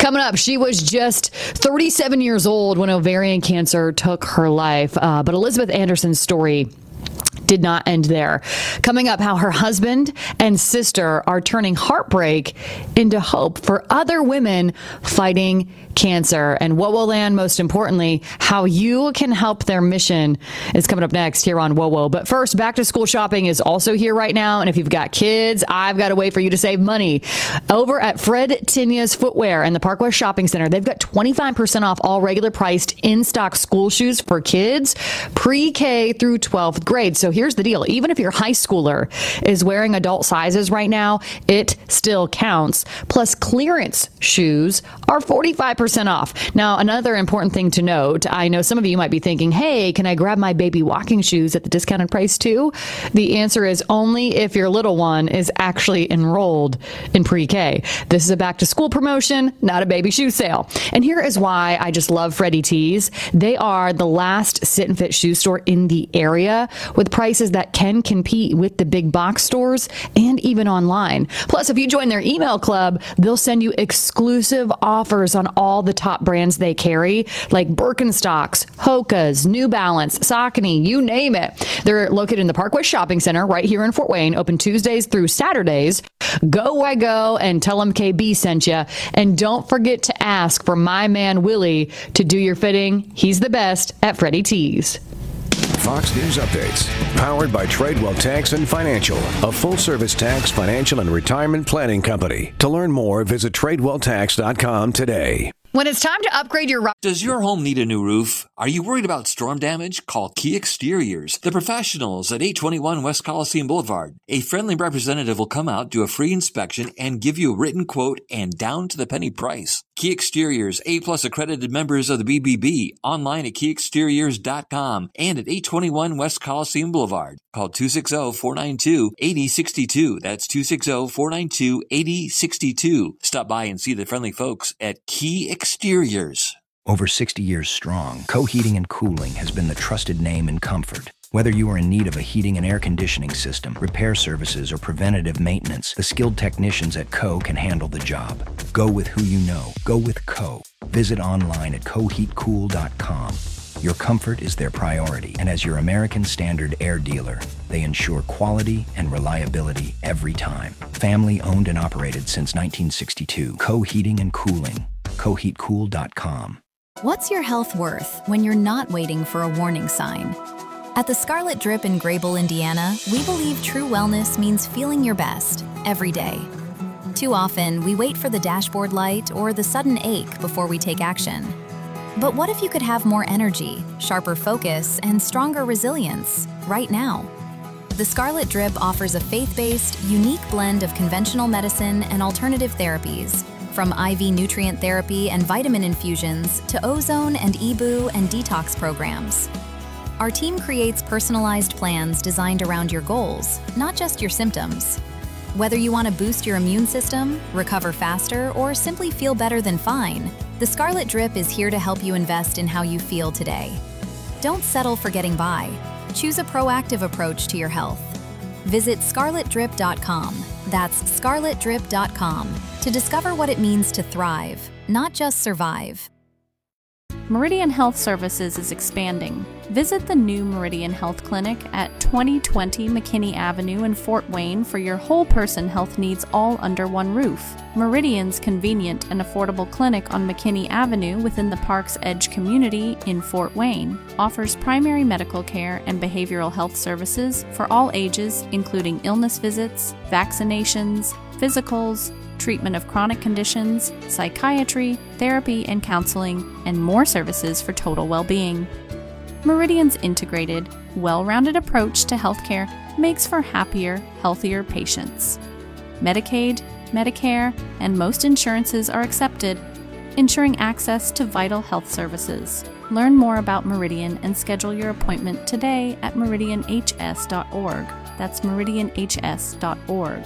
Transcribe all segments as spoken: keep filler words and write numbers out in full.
Coming up, she was just thirty-seven years old when ovarian cancer took her life. Uh, but Elizabeth Anderson's story did not end there. Coming up, how her husband and sister are turning heartbreak into hope for other women fighting cancer. And what will land, most importantly, how you can help their mission is coming up next here on Whoa Whoa. But first, back to school shopping is also here right now. And if you've got kids, I've got a way for you to save money. Over at Fred Tinia's Footwear and the Park West Shopping Center, they've got twenty-five percent off all regular priced in-stock school shoes for kids pre-K through twelfth grade. So here's the deal. Even if your high schooler is wearing adult sizes right now, it still counts. Plus, clearance shoes are forty-five percent off. Now, another important thing to note, I know some of you might be thinking, hey, can I grab my baby walking shoes at the discounted price too? The answer is only if your little one is actually enrolled in pre-K. This is a back to school promotion, not a baby shoe sale. And here is why I just love Freddie T's. They are the last sit and fit shoe store in the area with prices that can compete with the big box stores and even online. Plus, if you join their email club, they'll send you exclusive offers on all the top brands they carry, like Birkenstocks, Hoka's, New Balance, Saucony, you name it. They're located in the Park West Shopping Center right here in Fort Wayne, open Tuesdays through Saturdays. Go, I go, and tell them K B sent you. And don't forget to ask for my man Willie to do your fitting. He's the best at Freddie T's. Fox News Updates, powered by Tradewell Tax and Financial, a full-service tax, financial, and retirement planning company. To learn more, visit tradewell tax dot com today. When it's time to upgrade your... Does your home need a new roof? Are you worried about storm damage? Call Key Exteriors, the professionals at eight twenty-one West Coliseum Boulevard. A friendly representative will come out, do a free inspection, and give you a written quote and down-to-the-penny price. Key Exteriors, A-plus accredited members of the B B B, online at key exteriors dot com and at eight twenty-one West Coliseum Boulevard. Call two six zero, four nine two, eight zero six two. That's two six zero, four nine two, eight zero six two. Stop by and see the friendly folks at Key Exteriors. Over sixty years strong, Co Heating and Cooling has been the trusted name in comfort. Whether you are in need of a heating and air conditioning system, repair services, or preventative maintenance, the skilled technicians at Co can handle the job. Go with who you know. Go with Co. Visit online at co heat cool dot com. Your comfort is their priority, and as your American Standard air dealer, they ensure quality and reliability every time. Family owned and operated since nineteen sixty-two. Co Heating and Cooling. co heat cool dot com. What's your health worth when you're not waiting for a warning sign? At the Scarlet Drip in Grable, Indiana, we believe true wellness means feeling your best every day. Too often, we wait for the dashboard light or the sudden ache before we take action. But what if you could have more energy, sharper focus, and stronger resilience right now? The Scarlet Drip offers a faith-based, unique blend of conventional medicine and alternative therapies, from I V nutrient therapy and vitamin infusions to ozone and E B U and detox programs. Our team creates personalized plans designed around your goals, not just your symptoms. Whether you want to boost your immune system, recover faster, or simply feel better than fine, the Scarlet Drip is here to help you invest in how you feel today. Don't settle for getting by. Choose a proactive approach to your health. Visit scarlet drip dot com. That's scarlet drip dot com to discover what it means to thrive, not just survive. Meridian Health Services is expanding. Visit the new Meridian Health Clinic at twenty twenty McKinney Avenue in Fort Wayne for your whole person health needs all under one roof. Meridian's convenient and affordable clinic on McKinney Avenue within the Park's Edge community in Fort Wayne offers primary medical care and behavioral health services for all ages, including illness visits, vaccinations, physicals, treatment of chronic conditions, psychiatry, therapy and counseling, and more services for total well-being. Meridian's integrated, well-rounded approach to healthcare makes for happier, healthier patients. Medicaid, Medicare, and most insurances are accepted, ensuring access to vital health services. Learn more about Meridian and schedule your appointment today at meridian h s dot org. That's meridian h s dot org.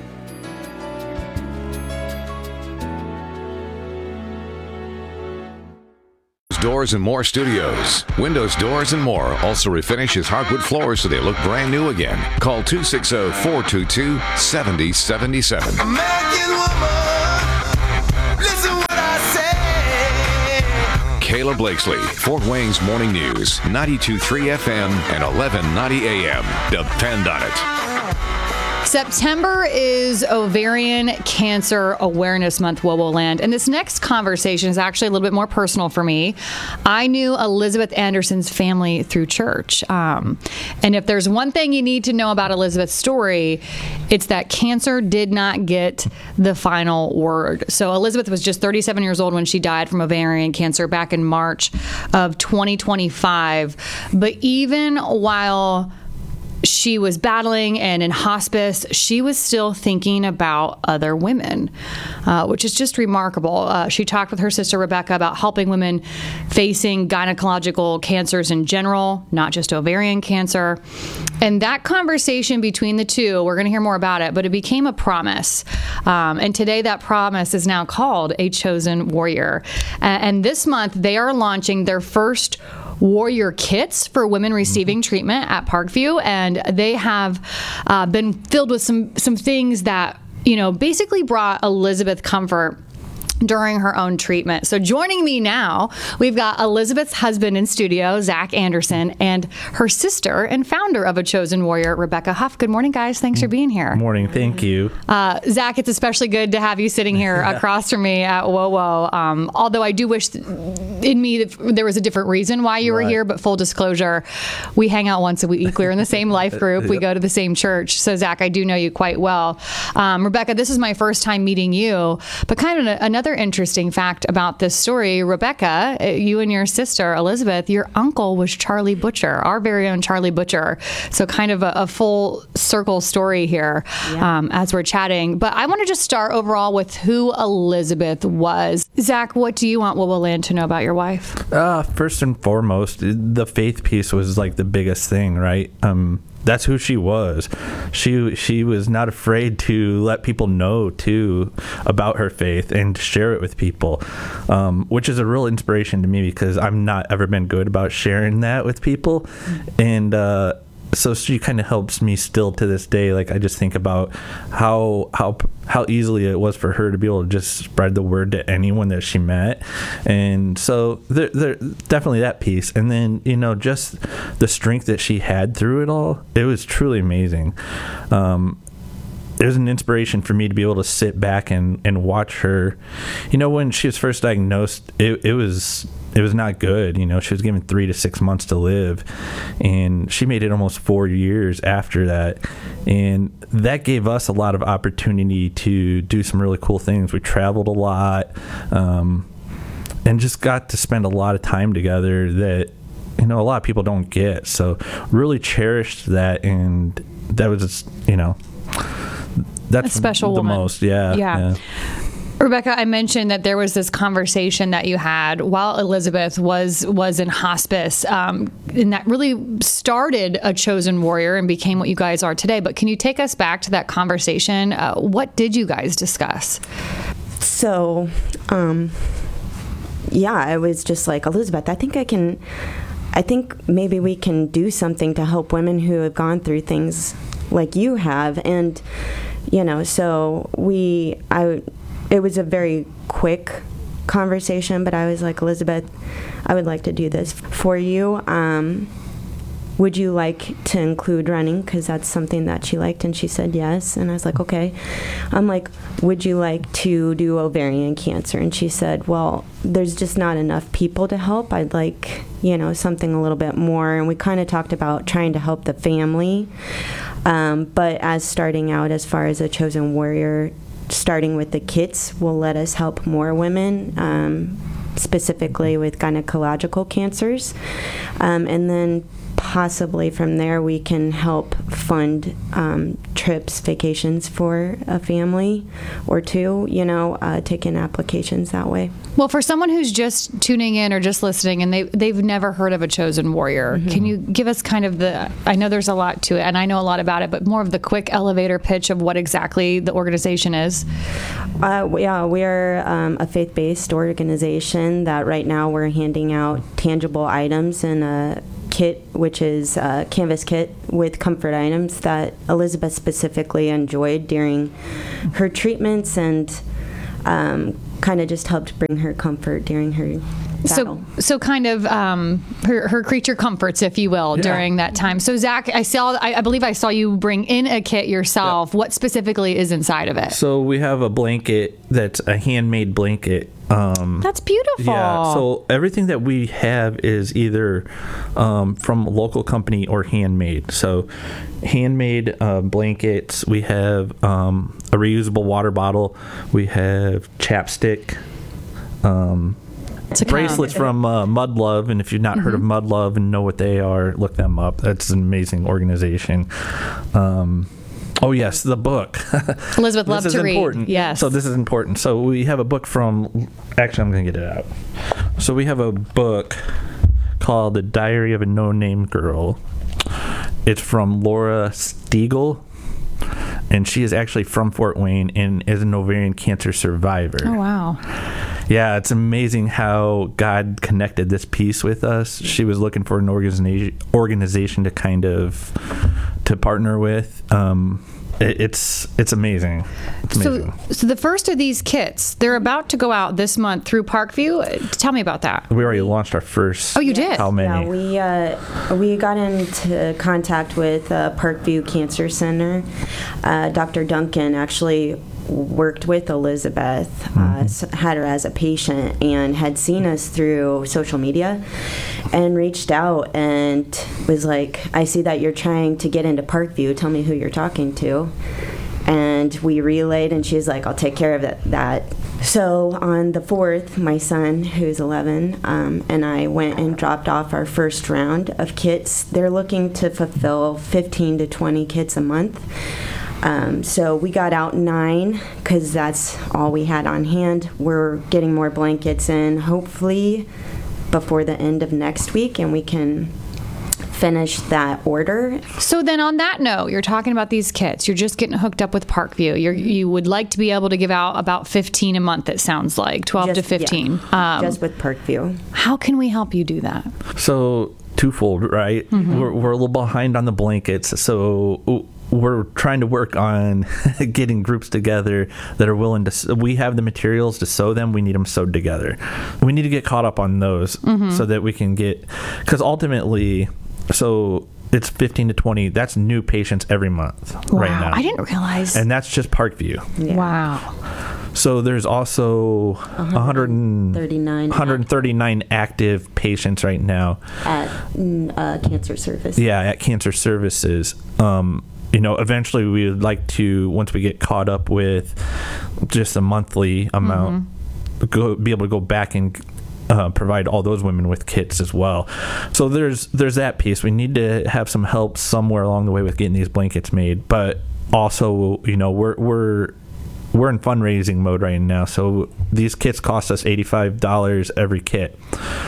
Doors and More Studios. Windows, doors, and more also refinishes hardwood floors so they look brand new again. Call two six zero, four two two, seven zero seven seven. American woman, listen what I say. Kayla Blakesley, Fort Wayne's Morning News, ninety-two point three F M and eleven ninety A M. Depend on it. September is Ovarian Cancer Awareness Month, Wobo Land. And this next conversation is actually a little bit more personal for me. I knew Elizabeth Anderson's family through church. Um, and if there's one thing you need to know about Elizabeth's story, it's that cancer did not get the final word. So Elizabeth was just thirty-seven years old when she died from ovarian cancer back in March of twenty twenty-five. But even while she was battling and in hospice, she was still thinking about other women, uh, which is just remarkable. Uh, she talked with her sister Rebecca about helping women facing gynecological cancers in general, not just ovarian cancer. And that conversation between the two, we're going to hear more about it, but it became a promise. Um, and today that promise is now called A Chosen Warrior. Uh, and this month they are launching their first warrior kits for women receiving treatment at Parkview, and they have uh, been filled with some some things that, you know, basically brought Elizabeth comfort during her own treatment. So joining me now, we've got Elizabeth's husband in studio, Zach Anderson, and her sister and founder of A Chosen Warrior, Rebecca Huff. Good morning, guys. Thanks for being here. Good morning. Thank you. Uh, Zach, it's especially good to have you sitting here across from me at WOWO. Um, although I do wish in me that there was a different reason why you were Right. here, but full disclosure, we hang out once a week. We're in the same life group. We go to the same church. So Zach, I do know you quite well. Um, Rebecca, this is my first time meeting you, but kind of another interesting fact about this story, Rebecca, you and your sister Elizabeth, your uncle was Charlie Butcher, our very own Charlie Butcher. So kind of a, a full circle story here yeah. um, as we're chatting. But I want to just start overall with who Elizabeth was. Zach, what do you want Wobo Land to know about your wife? Uh, first and foremost, the faith piece was like the biggest thing, right? Um, that's who she was. She she was not afraid to let people know too about her faith and share it with people, um, which is a real inspiration to me because I've not ever been good about sharing that with people, and uh, so she kind of helps me still to this day. Like I just think about how how how easily it was for her to be able to just spread the word to anyone that she met, and so there, there definitely that piece. And then you know just the strength that she had through it all. It was truly amazing. Um, it was an inspiration for me to be able to sit back and, and watch her. You know, when she was first diagnosed, it, it was it was not good. You know, she was given three to six months to live, and she made it almost four years after that. And that gave us a lot of opportunity to do some really cool things. We traveled a lot, um, and just got to spend a lot of time together that, you know, a lot of people don't get. So really cherished that, and that was just, you know, that's a special the woman. most. Yeah, yeah. yeah. Rebecca, I mentioned that there was this conversation that you had while Elizabeth was was in hospice, um, and that really started A Chosen Warrior and became what you guys are today. But can you take us back to that conversation? Uh, what did you guys discuss? So, um, yeah, I was just like, Elizabeth, I think I can, I think maybe we can do something to help women who have gone through things like you have. And, you know, so we, I, it was a very quick conversation, but I was like, Elizabeth, I would like to do this for you. Um, would you like to include running? Because that's something that she liked. And she said yes. And I was like, okay. I'm like, would you like to do ovarian cancer? And she said, well, there's just not enough people to help. I'd like, you know, something a little bit more. And we kind of talked about trying to help the family. Um, but as starting out as far as A Chosen Warrior, starting with the kits will let us help more women, um, specifically with gynecological cancers. Um, and then possibly from there we can help fund um, trips, vacations for a family or two, you know, uh, taking applications that way. Well, for someone who's just tuning in or just listening and they, they've never heard of A Chosen Warrior, mm-hmm. can you give us kind of the, I know there's a lot to it and I know a lot about it, but more of the quick elevator pitch of what exactly the organization is? Uh, yeah, we're um, a faith-based organization that right now we're handing out tangible items in a kit, which is a canvas kit with comfort items that Elizabeth specifically enjoyed during her treatments and um, kind of just helped bring her comfort during her battle. So, so kind of um, her, her creature comforts, if you will, Yeah. during that time. So, Zach, I saw, I, I believe I saw you bring in a kit yourself. What specifically is inside of it? So we have a blanket that's a handmade blanket. Um, That's beautiful. Yeah. So everything that we have is either um, from a local company or handmade. So handmade uh, blankets. We have um, a reusable water bottle. We have chapstick. Um, To come. bracelets from uh, Mud Love, and if you've not heard of Mud Love and know what they are, look them up. That's an amazing organization. Um, oh yes, the book. Elizabeth loved this to is read. important. Yes. So this is important. So we have a book from. Actually, I'm going to get it out. So we have a book called "The Diary of a No-Name Girl." It's from Laura Stiegel, and she is actually from Fort Wayne and is an ovarian cancer survivor. Oh, wow. Yeah, it's amazing how God connected this piece with us. She was looking for an organization organization to kind of to partner with. Um, it, it's it's amazing. It's amazing. So, so the first of these kits, they're about to go out this month through Parkview. Tell me about that. We already launched our first. Oh, you did? How many? Yeah, we uh, we got into contact with uh, Parkview Cancer Center. Uh, Doctor Duncan actually worked with Elizabeth, Mm-hmm. uh, s- had her as a patient, and had seen us through social media and reached out and was like, I see that you're trying to get into Parkview. Tell me who you're talking to. And we relayed, and she's like, I'll take care of that. that. So on the fourth, my son, who's eleven, um, and I went and dropped off our first round of kits. They're looking to fulfill fifteen to twenty kits a month. Um, so we got out nine because that's all we had on hand. We're getting more blankets in, hopefully before the end of next week, and we can finish that order. So then on that note, you're talking about these kits. You're just getting hooked up with Parkview. You're, you would like to be able to give out about fifteen a month, it sounds like, twelve to Just- yeah, fifteen. Um, just with Parkview. how can we help you do that? So twofold, right? Mm-hmm. We're, we're a little behind on the blankets, so we're trying to work on getting groups together that are willing to. We have the materials to sew them. We need them sewed together. We need to get caught up on those Mm-hmm. so that we can get, because ultimately, so it's fifteen to twenty. That's new patients every month right Wow, now. I didn't realize. And that's just Parkview. Yeah. Wow. So there's also one hundred thirty-nine one hundred thirty-nine active patients right now. at mm, uh, Cancer Service. Yeah, at Cancer Services. Um, you know, eventually we would like to, once we get caught up with just a monthly amount, go, be able to go back and uh, provide all those women with kits as well. So there's there's that piece. We need to have some help somewhere along the way with getting these blankets made, but also, you know, we're we're we're in fundraising mode right now, so these kits cost us eighty-five dollars every kit.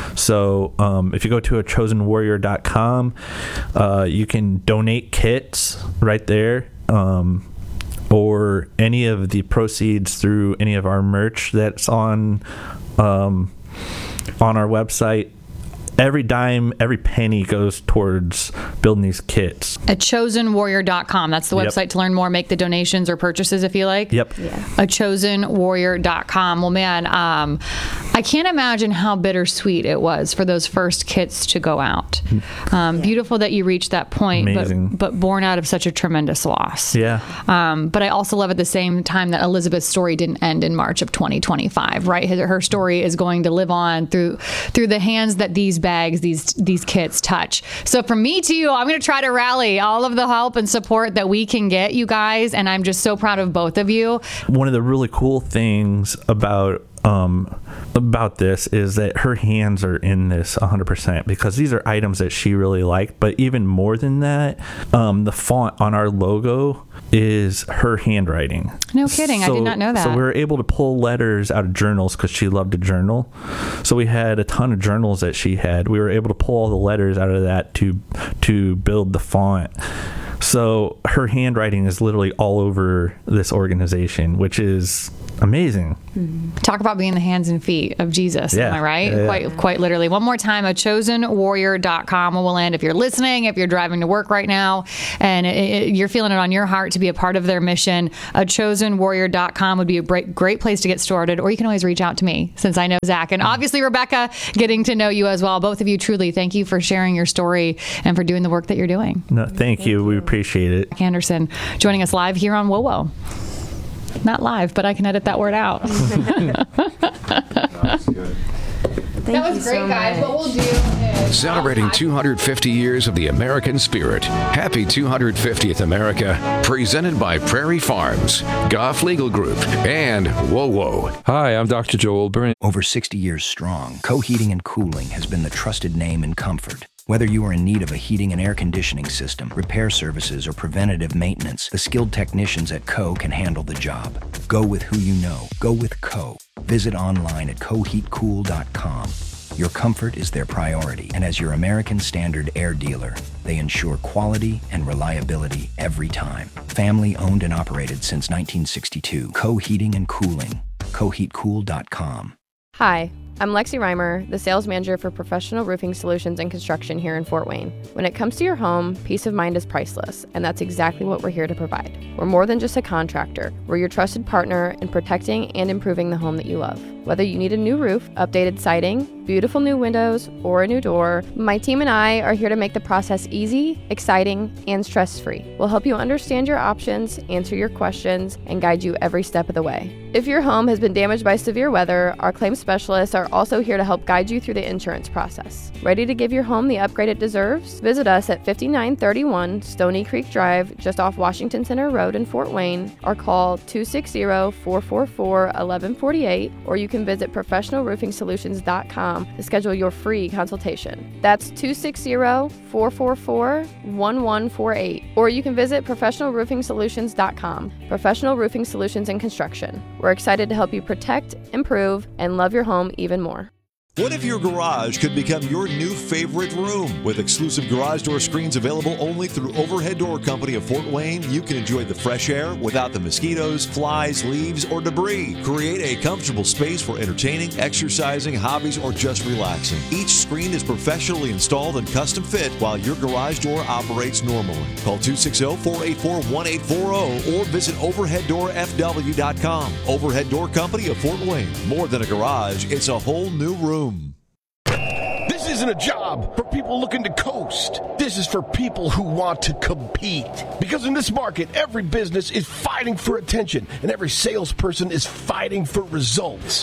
So um, if you go to a chosen warrior dot com, uh, you can donate kits right there, um, or any of the proceeds through any of our merch that's on um, on our website. Every dime, every penny goes towards building these kits. At chosen warrior dot com. That's the Yep. website to learn more, make the donations or purchases if you like. Yep. Yeah. A chosen warrior dot com. Well, man, um, I can't imagine how bittersweet it was for those first kits to go out. Um, beautiful that you reached that point, Amazing. but but born out of such a tremendous loss. Yeah. Um, but I also love at the same time that Elizabeth's story didn't end in March of twenty twenty-five, right? Her, her story is going to live on through through the hands that these bags, these these kits touch. So from me to you, I'm going to try to rally all of the help and support that we can get, you guys, and I'm just so proud of both of you. One of the really cool things about um, about this is that her hands are in this one hundred percent because these are items that she really liked. But even more than that, um, the font on our logo is her handwriting. No kidding. I did not know that. So we were able to pull letters out of journals because she loved to journal. So we had a ton of journals that she had. We were able to pull all the letters out of that to to build the font. So her handwriting is literally all over this organization, which is amazing. Talk about being the hands and feet of Jesus. Yeah. Am I right? Yeah, yeah. Quite, quite literally. One more time, a chosen warrior dot com will end. If you're listening, if you're driving to work right now, and it, it, you're feeling it on your heart to be a part of their mission, a chosen warrior dot com would be a great, great place to get started. Or you can always reach out to me, since I know Zach, and obviously Rebecca, getting to know you as well. Both of you, truly, thank you for sharing your story and for doing the work that you're doing. No, thank, thank you. you. We appreciate it. Anderson joining us live here on W O W O. Not live, but I can edit that word out. That's good. That was great, so guys. What we'll do is... Celebrating two hundred fifty years of the American spirit. Happy two hundred fiftieth America. Presented by Prairie Farms, Goff Legal Group, and W O W O. Hi, I'm Doctor Joel Byrne. Over sixty years strong, Co-Heating and Cooling has been the trusted name in comfort. Whether you are in need of a heating and air conditioning system, repair services, or preventative maintenance, the skilled technicians at Co can handle the job. Go with who you know. Go with Co. Visit online at co heat cool dot com. Your comfort is their priority, and as your American Standard air dealer, they ensure quality and reliability every time. Family owned and operated since nineteen sixty-two. Co Heating and Cooling. co heat cool dot com. Hi, I'm Lexi Reimer, the sales manager for Professional Roofing Solutions and Construction here in Fort Wayne. When it comes to your home, peace of mind is priceless, and that's exactly what we're here to provide. We're more than just a contractor. We're your trusted partner in protecting and improving the home that you love. Whether you need a new roof, updated siding, beautiful new windows, or a new door, my team and I are here to make the process easy, exciting, and stress-free. We'll help you understand your options, answer your questions, and guide you every step of the way. If your home has been damaged by severe weather, our claims specialists are also here to help guide you through the insurance process. Ready to give your home the upgrade it deserves? Visit us at fifty-nine thirty-one Stony Creek Drive, just off Washington Center Road in Fort Wayne, or call two six zero, four four four, one one four eight, or you can visit professional roofing solutions dot com to schedule your free consultation. That's two six zero, four four four, one one four eight, or you can visit professional roofing solutions dot com. Professional Roofing Solutions and Construction. We're excited to help you protect, improve, and love your home even more. What if your garage could become your new favorite room? With exclusive garage door screens available only through Overhead Door Company of Fort Wayne, you can enjoy the fresh air without the mosquitoes, flies, leaves, or debris. Create a comfortable space for entertaining, exercising, hobbies, or just relaxing. Each screen is professionally installed and custom fit while your garage door operates normally. Call two six zero, four eight four, one eight four zero or visit overhead door f w dot com. Overhead Door Company of Fort Wayne. More than a garage, it's a whole new room. This isn't a job for people looking to coast. This is for people who want to compete. Because in this market, every business is fighting for attention, and every salesperson is fighting for results.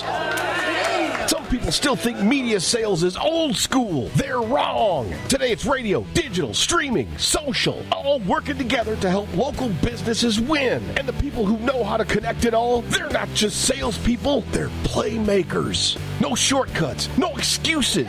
Some people still think media sales is old school. They're wrong. Today it's radio, digital, streaming, social, all working together to help local businesses win. And the people who know how to connect it all, they're not just salespeople, they're playmakers. No shortcuts, no excuses.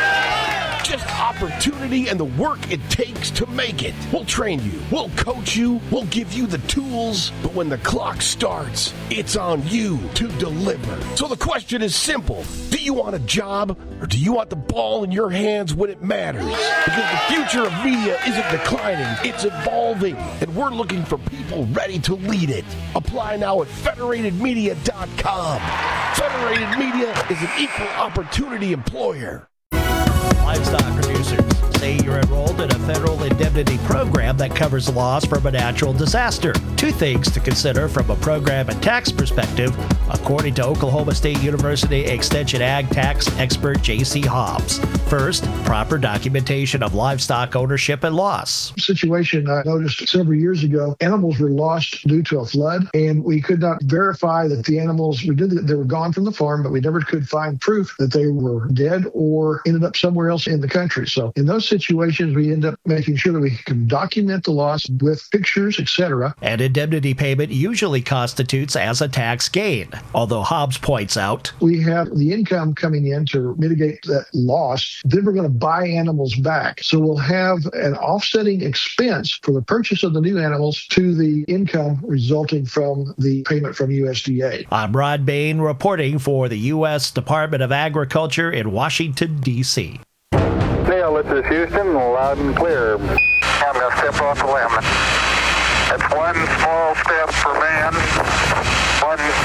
Just opportunity and the work it takes to make it. We'll train you, we'll coach you, we'll give you the tools, but when the clock starts, it's on you to deliver. So the question is simple. Do you want a job, or do you want the ball in your hands when it matters? Because the future of media isn't declining, it's evolving, and we're looking for people ready to lead it. Apply now at federated media dot com. Federated Media is an equal opportunity employer. Livestock producers, say you're enrolled in a federal indemnity program that covers loss from a natural disaster. Two things to consider from a program and tax perspective, according to Oklahoma State University Extension Ag Tax expert J C Hobbs. First, proper documentation of livestock ownership and loss. Situation I noticed several years ago, animals were lost due to a flood, and we could not verify that the animals, we did that they were gone from the farm, but we never could find proof that they were dead or ended up somewhere else in the country. So in those situations, we end up making sure that we can document the loss with pictures, et cetera. An indemnity payment usually constitutes as a tax gain, although Hobbs points out, we have the income coming in to mitigate that loss. Then we're going to buy animals back. So we'll have an offsetting expense for the purchase of the new animals to the income resulting from the payment from U S D A. I'm Rod Bain reporting for the U S Department of Agriculture in Washington, D C Neil, this is Houston, loud and clear. I'm going to step off the limb. It's one small step for man, one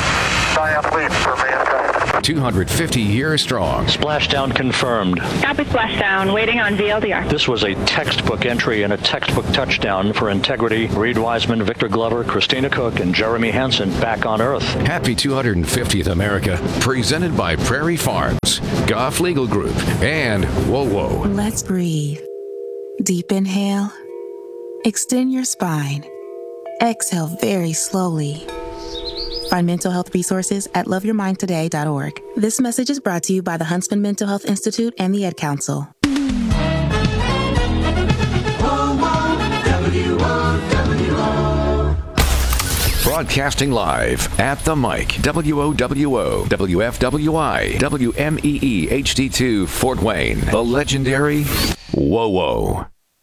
Diathlete for mankind. two hundred fifty years strong. Splashdown confirmed. Copy splashdown, waiting on V L D R. This was a textbook entry and a textbook touchdown for integrity. Reed Wiseman, Victor Glover, Christina Cook, and Jeremy Hansen back on Earth. Happy two hundred fiftieth America. Presented by Prairie Farms, Goff Legal Group, and Whoa Whoa. Let's breathe. Deep inhale. Extend your spine. Exhale very slowly. Find mental health resources at love your mind today dot org. This message is brought to you by the Huntsman Mental Health Institute and the Ed Council. Broadcasting live at the mic. W O W O, W F W I, W M E E H D two, Fort Wayne. The legendary Whoa Whoa.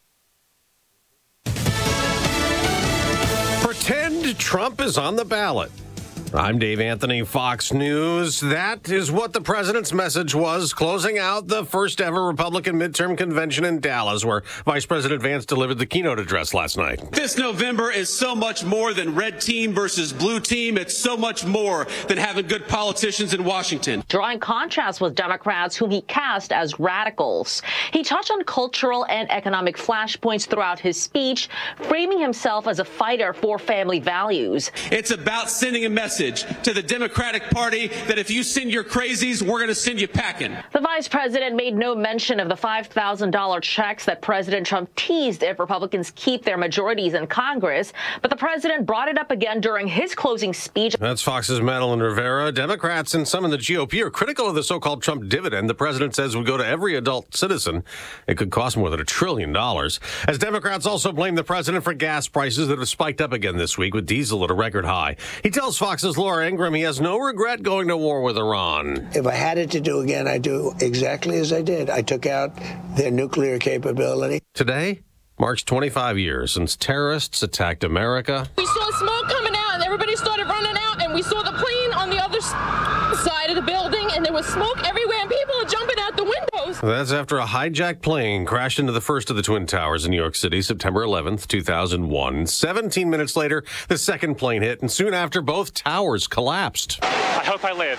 Pretend Trump is on the ballot. I'm Dave Anthony, Fox News. That is what the president's message was, closing out the first ever Republican midterm convention in Dallas, where Vice President Vance delivered the keynote address last night. This November is so much more than red team versus blue team. It's so much more than having good politicians in Washington. Drawing contrast with Democrats, whom he cast as radicals. He touched on cultural and economic flashpoints throughout his speech, framing himself as a fighter for family values. It's about sending a message to the Democratic Party that if you send your crazies, we're going to send you packing. The vice president made no mention of the five thousand dollars checks that President Trump teased if Republicans keep their majorities in Congress, but the president brought it up again during his closing speech. That's Fox's Madeline Rivera. Democrats and some in the G O P are critical of the so-called Trump dividend the president says would go to every adult citizen. It could cost more than a trillion dollars. As Democrats also blame the president for gas prices that have spiked up again this week, with diesel at a record high. He tells Fox's Laura Ingraham he has no regret going to war with Iran. If I had it to do again, I'd do exactly as I did. I took out their nuclear capability. Today marks twenty-five years since terrorists attacked America. We saw smoke coming out and everybody started running out, and we saw the plane on the other side of the building, and there was smoke everywhere and people are jumping out the windows. That's after a hijacked plane crashed into the first of the Twin Towers in New York City, September eleventh, two thousand one. seventeen minutes later, the second plane hit, and soon after, both towers collapsed. I hope I live.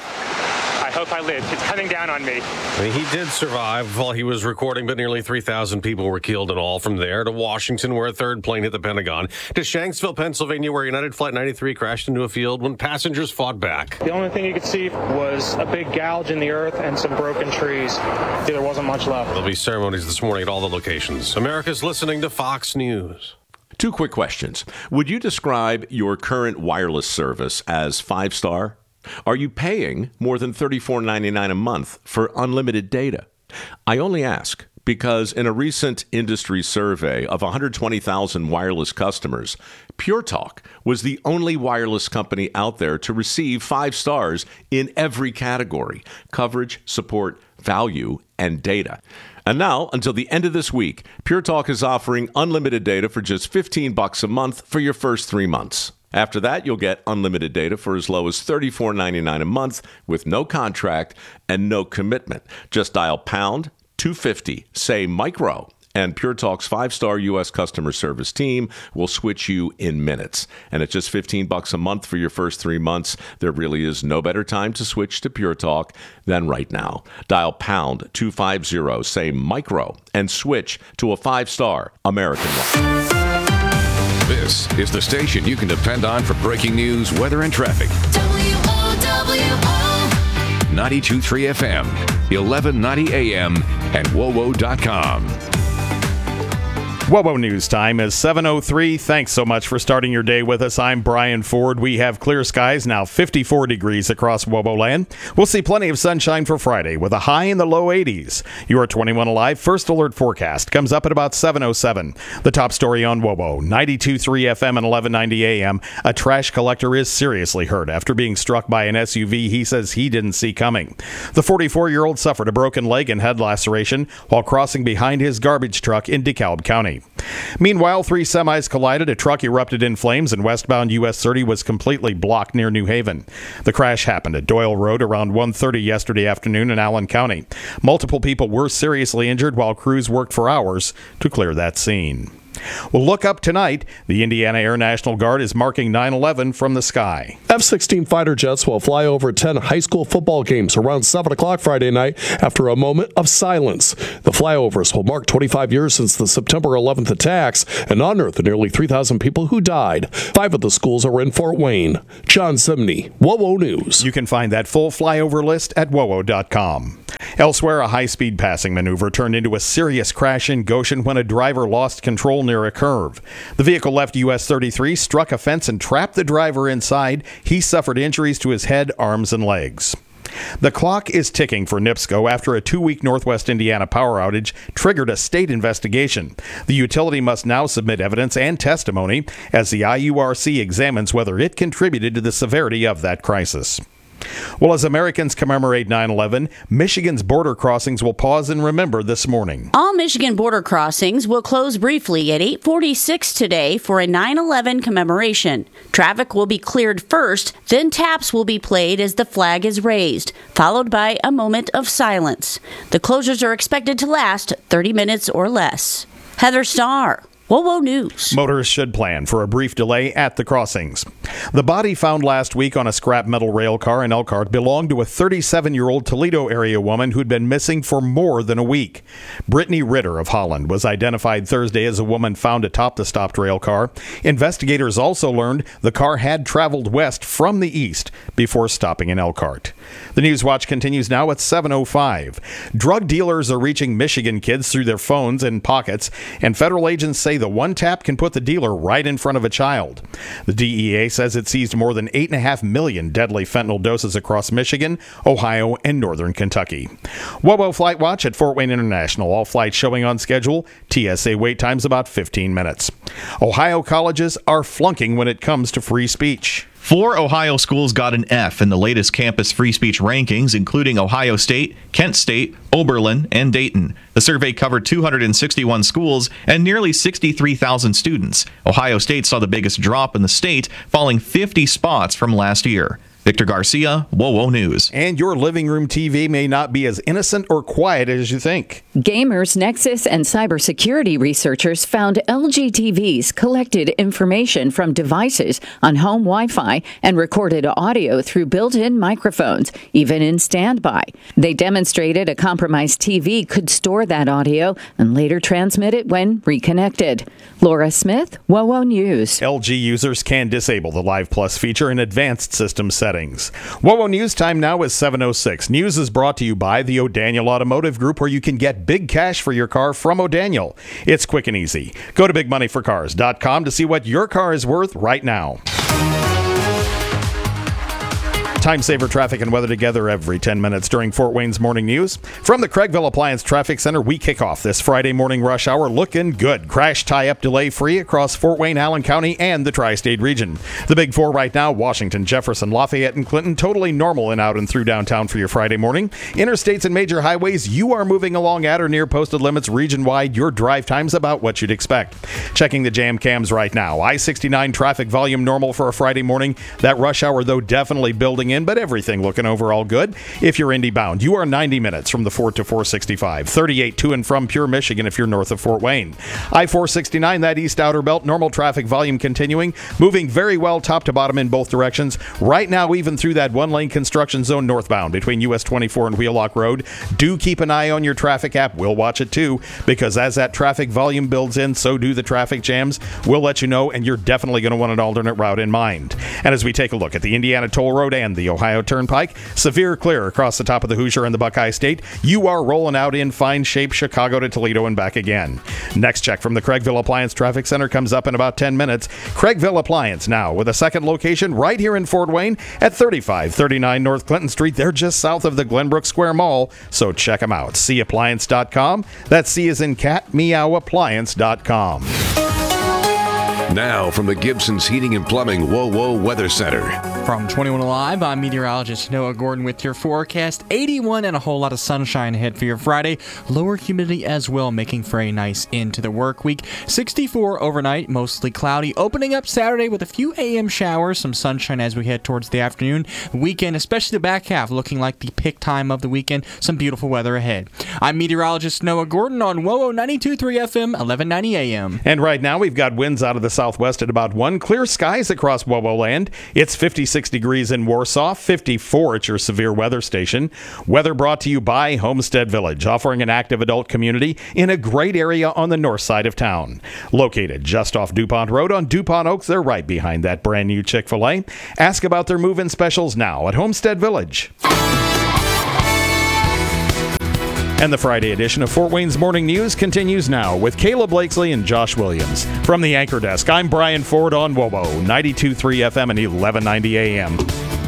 I hope I live. It's coming down on me. He did survive while he was recording, but nearly three thousand people were killed in all. From there to Washington, where a third plane hit the Pentagon, to Shanksville, Pennsylvania, where United Flight ninety-three crashed into a field when passengers fought back. The only thing you could see was a big gouge in the earth and some broken trees. There wasn't much left. There'll be ceremonies this morning at all the locations. America's listening to Fox News. Two quick questions. Would you describe your current wireless service as five-star? Are you paying more than thirty-four ninety-nine a month for unlimited data? I only ask because in a recent industry survey of one hundred twenty thousand wireless customers, Pure Talk was the only wireless company out there to receive five stars in every category: coverage, support, value, and data. And now, until the end of this week, Pure Talk is offering unlimited data for just fifteen bucks a month for your first three months. After that, you'll get unlimited data for as low as thirty-four ninety-nine a month with no contract and no commitment. Just dial pound two fifty, say micro, and Pure Talk's five-star U S customer service team will switch you in minutes. And at just fifteen bucks a month for your first three months, there really is no better time to switch to Pure Talk than right now. Dial pound two fifty, say micro, and switch to a five-star American one. This is the station you can depend on for breaking news, weather, and traffic. W O W O ninety-two point three F M, eleven ninety A M, and W O W O dot com. W O W O News time is seven oh three. Thanks so much for starting your day with us. I'm Brian Ford. We have clear skies, now fifty-four degrees across W O W O land. We'll see plenty of sunshine for Friday with a high in the low eighties. Your twenty-one Alive First Alert forecast comes up at about seven oh seven. The top story on W O W O, ninety-two point three F M and eleven ninety A M. A trash collector is seriously hurt after being struck by an S U V he says he didn't see coming. The forty-four-year-old suffered a broken leg and head laceration while crossing behind his garbage truck in DeKalb County. Meanwhile, three semis collided. A truck erupted in flames, and westbound U S thirty was completely blocked near New Haven. The crash happened at Doyle Road around one thirty yesterday afternoon in Allen County. Multiple people were seriously injured while crews worked for hours to clear that scene. Well, look up tonight. The Indiana Air National Guard is marking nine eleven from the sky. F sixteen fighter jets will fly over ten high school football games around seven o'clock Friday night after a moment of silence. The flyovers will mark twenty-five years since the September eleventh attacks and honor the nearly three thousand people who died. Five of the schools are in Fort Wayne. John Zimney, WOWO News. You can find that full flyover list at W O W O dot com. Elsewhere, a high-speed passing maneuver turned into a serious crash in Goshen when a driver lost control near a curve. The vehicle left U S thirty-three, struck a fence, and trapped the driver inside. He suffered injuries to his head, arms, and legs. The clock is ticking for NIPSCO after a two-week Northwest Indiana power outage triggered a state investigation. The utility must now submit evidence and testimony as the I U R C examines whether it contributed to the severity of that crisis. Well, as Americans commemorate nine eleven, Michigan's border crossings will pause and remember this morning. All Michigan border crossings will close briefly at eight forty-six today for a nine eleven commemoration. Traffic will be cleared first, then taps will be played as the flag is raised, followed by a moment of silence. The closures are expected to last thirty minutes or less. Heather Starr, WOWO News. Motorists should plan for a brief delay at the crossings. The body found last week on a scrap metal rail car in Elkhart belonged to a thirty-seven-year-old Toledo area woman who'd been missing for more than a week. Brittany Ritter of Holland was identified Thursday as a woman found atop the stopped rail car. Investigators also learned the car had traveled west from the east before stopping in Elkhart. The News Watch continues now at seven oh five. Drug dealers are reaching Michigan kids through their phones and pockets, and federal agents say the one tap can put the dealer right in front of a child. The D E A says it seized more than eight point five million deadly fentanyl doses across Michigan, Ohio, and northern Kentucky. WOWO Flight Watch at Fort Wayne International. All flights showing on schedule. T S A wait times about fifteen minutes. Ohio colleges are flunking when it comes to free speech. Four Ohio schools got an F in the latest campus free speech rankings, including Ohio State, Kent State, Oberlin, and Dayton. The survey covered two hundred sixty-one schools and nearly sixty-three thousand students. Ohio State saw the biggest drop in the state, falling fifty spots from last year. Victor Garcia, WOWO News. And your living room T V may not be as innocent or quiet as you think. Gamers Nexus and cybersecurity researchers found L G T Vs collected information from devices on home Wi-Fi and recorded audio through built-in microphones, even in standby. They demonstrated a compromised T V could store that audio and later transmit it when reconnected. Laura Smith, WOWO News. L G users can disable the Live Plus feature in advanced system settings. WOWO News time now is seven oh six. News is brought to you by the O'Daniel Automotive Group, where you can get big cash for your car from O'Daniel. It's quick and easy. Go to big money for cars dot com to see what your car is worth right now. Time saver traffic and weather together every ten minutes during Fort Wayne's Morning News. From the Craigville Appliance Traffic Center, we kick off this Friday morning rush hour looking good. Crash tie-up delay free across Fort Wayne, Allen County, and the tri-state region. The big four right now, Washington, Jefferson, Lafayette, and Clinton, totally normal and out and through downtown for your Friday morning. Interstates and major highways, you are moving along at or near posted limits region-wide. Your drive time's about what you'd expect. Checking the jam cams right now. I sixty-nine traffic volume normal for a Friday morning. That rush hour, though, definitely building in, but everything looking overall good. If you're Indy bound, you are ninety minutes from the Fort to four sixty-five, thirty-eight to and from Pure, Michigan if you're north of Fort Wayne. I four sixty-nine, that east outer belt, normal traffic volume continuing, moving very well top to bottom in both directions. Right now, even through that one-lane construction zone northbound between U S twenty-four and Wheelock Road. Do keep an eye on your traffic app. We'll watch it too, because as that traffic volume builds in, so do the traffic jams. We'll let you know, and you're definitely going to want an alternate route in mind. And as we take a look at the Indiana Toll Road and the Ohio Turnpike, severe clear across the top of the Hoosier and the Buckeye State. You are rolling out in fine shape, Chicago to Toledo and back again. Next check from the Craigville Appliance Traffic Center comes up in about ten minutes. Craigville Appliance now with a second location right here in Fort Wayne at thirty-five thirty-nine North Clinton Street. They're just south of the Glenbrook Square Mall, so check them out. C appliance dot com. That's C as in cat, meow appliance dot com. Now from the Gibson's Heating and Plumbing Whoa Whoa Weather Center. From twenty-one Alive, I'm meteorologist Noah Gordon with your forecast. eighty-one and a whole lot of sunshine ahead for your Friday. Lower humidity as well, making for a nice end to the work week. sixty-four overnight, mostly cloudy. Opening up Saturday with a few A M showers, some sunshine as we head towards the afternoon. Weekend, especially the back half, looking like the pick time of the weekend. Some beautiful weather ahead. I'm meteorologist Noah Gordon on W O O ninety-two point three F M, eleven ninety A M. And right now we've got winds out of the southwest at about one. Clear skies across W O O land. It's fifty-six degrees in Warsaw, fifty-four at your severe weather station. Weather brought to you by Homestead Village, offering an active adult community in a great area on the north side of town. Located just off DuPont Road on DuPont Oaks, they're right behind that brand new Chick-fil-A. Ask about their move-in specials now at Homestead Village. And the Friday edition of Fort Wayne's Morning News continues now with Kayla Blakesley and Josh Williams. From the Anchor Desk, I'm Brian Ford on W O O ninety-two point three F M and eleven ninety A M.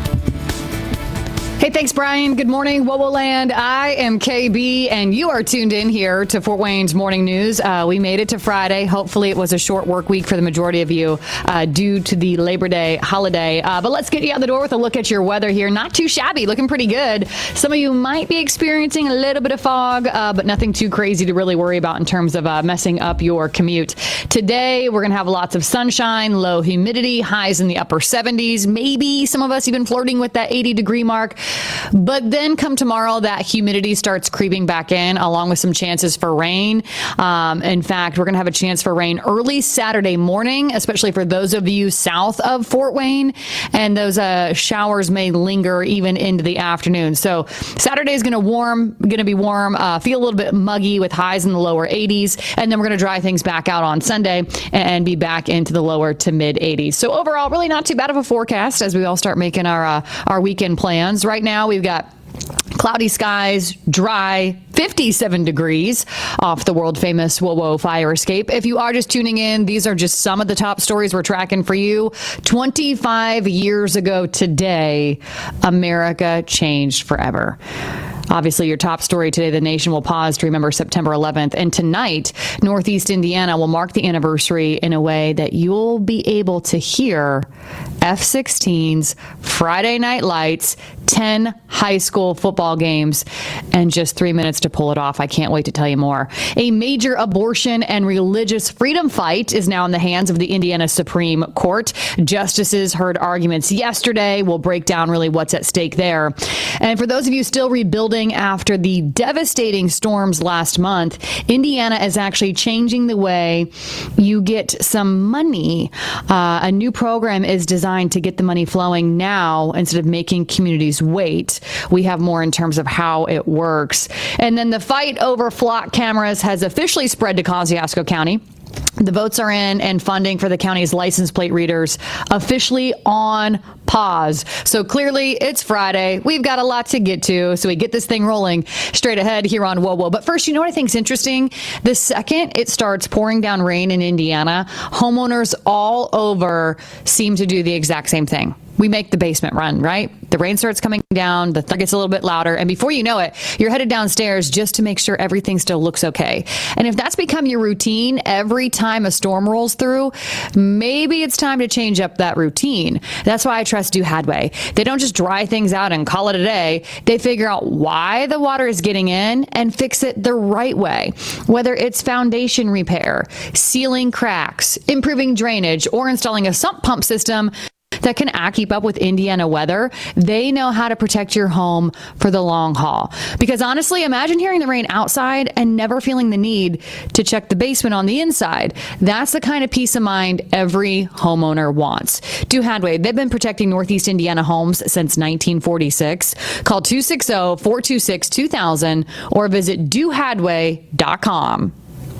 Hey, thanks, Brian. Good morning, W O O Land. I am K B, and you are tuned in here to Fort Wayne's Morning News. Uh, we made it to Friday. Hopefully, it was a short work week for the majority of you uh, due to the Labor Day holiday. Uh, but let's get you out the door with a look at your weather here. Not too shabby, looking pretty good. Some of you might be experiencing a little bit of fog, uh, but nothing too crazy to really worry about in terms of uh, messing up your commute. Today, we're going to have lots of sunshine, low humidity, highs in the upper seventies. Maybe some of us even flirting with that eighty degree mark. But then come tomorrow, that humidity starts creeping back in, along with some chances for rain. Um, in fact, we're going to have a chance for rain early Saturday morning, especially for those of you south of Fort Wayne. And those uh, showers may linger even into the afternoon. So Saturday is going to warm, going to be warm, uh, feel a little bit muggy with highs in the lower eighties. And then we're going to dry things back out on Sunday and be back into the lower to mid eighties. So overall, really not too bad of a forecast as we all start making our uh, our weekend plans. Right now, we've got cloudy skies, dry, fifty-seven degrees off the world famous W O O fire escape. If you are just tuning in, these are just some of the top stories we're tracking for you. twenty-five years ago today, America changed forever. Obviously, your top story today, the nation will pause to remember September eleventh. And tonight, Northeast Indiana will mark the anniversary in a way that you'll be able to hear F sixteens, Friday Night Lights, ten high school football games, and just three minutes to pull it off. I can't wait to tell you more. A major abortion and religious freedom fight is now in the hands of the Indiana Supreme Court. Justices heard arguments yesterday. We'll break down really what's at stake there. And for those of you still rebuilding after the devastating storms last month, Indiana is actually changing the way you get some money. Uh, a new program is designed to get the money flowing now instead of making communities wait. We have more in terms of how it works. And then the fight over flock cameras has officially spread to Kosciuszko County. The votes are in and funding for the county's license plate readers officially on pause. So clearly it's Friday. We've got a lot to get to. So we get this thing rolling straight ahead here on W O W. But first, you know what I think is interesting? The second it starts pouring down rain in Indiana, homeowners all over seem to do the exact same thing. We make the basement run, right? The rain starts coming down, the thunder gets a little bit louder, and before you know it, you're headed downstairs just to make sure everything still looks okay. And if that's become your routine every time a storm rolls through, maybe it's time to change up that routine. That's why I trust Do Hadway. They don't just dry things out and call it a day. They figure out why the water is getting in and fix it the right way. Whether it's foundation repair, sealing cracks, improving drainage, or installing a sump pump system that can keep up with Indiana weather, they know how to protect your home for the long haul. Because honestly, imagine hearing the rain outside and never feeling the need to check the basement on the inside. That's the kind of peace of mind every homeowner wants. Do Hadway, they've been protecting Northeast Indiana homes since nineteen forty-six. Call two six zero, four two six, two thousand or visit do hadway dot com.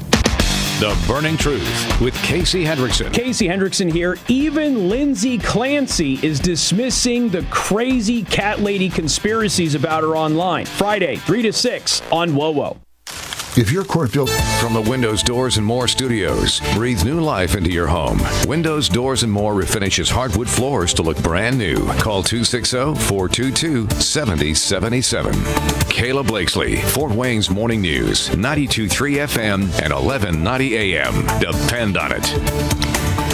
The Burning Truth with Casey Hendrickson. Casey Hendrickson here. Even Lindsay Clancy is dismissing the crazy cat lady conspiracies about her online. Friday, three to six on W O O. If your court built from the Windows, Doors, and More studios, breathe new life into your home. Windows, Doors, and More refinishes hardwood floors to look brand new. Call two six zero, four two two, seven zero seven seven. Kayla Blakesley, Fort Wayne's Morning News, ninety-two point three F M and eleven ninety A M. Depend on it.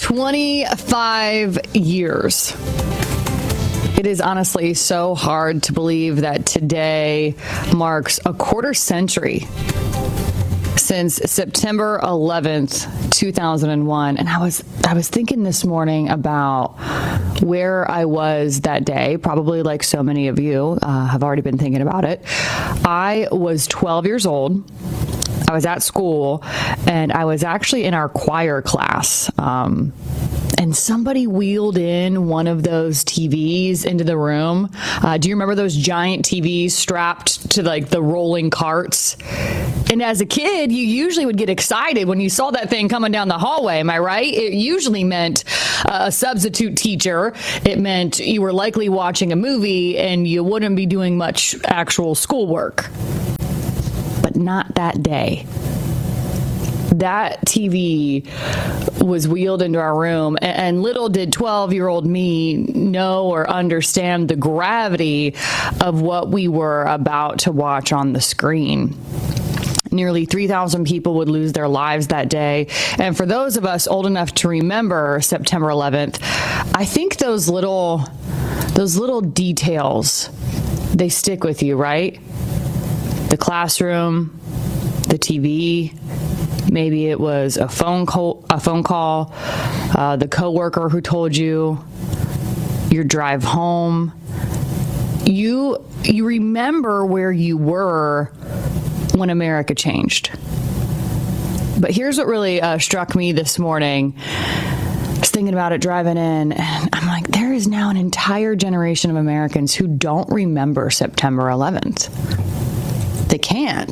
twenty-five years. It is honestly so hard to believe that today marks a quarter century since September eleventh, two thousand one. And I was I was thinking this morning about where I was that day. Probably like so many of you uh, have already been thinking about it. I was twelve years old. I was at school, and I was actually in our choir class. Um, and somebody wheeled in one of those T Vs into the room. Uh, do you remember those giant T Vs strapped to like the rolling carts? And as a kid, you usually would get excited when you saw that thing coming down the hallway. Am I right? It usually meant a substitute teacher. It meant you were likely watching a movie and you wouldn't be doing much actual schoolwork. But not that day. That T V was wheeled into our room, and little did twelve-year-old me know or understand the gravity of what we were about to watch on the screen. Nearly three thousand people would lose their lives that day. And for those of us old enough to remember September eleventh, I think those little, those little details, they stick with you, right? The classroom, the T V, maybe it was a phone call, a phone call, uh, the coworker who told you, your drive home. You you remember where you were when America changed. But here's what really uh, struck me this morning. I was thinking about it driving in, and I'm like, there is now an entire generation of Americans who don't remember September eleventh. They can't.